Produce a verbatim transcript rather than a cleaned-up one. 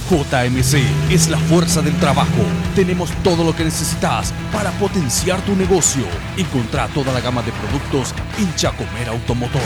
J M C es la fuerza del trabajo. Tenemos todo lo que necesitas para potenciar tu negocio. Encontrá toda la gama de productos en Chacomer Automotor.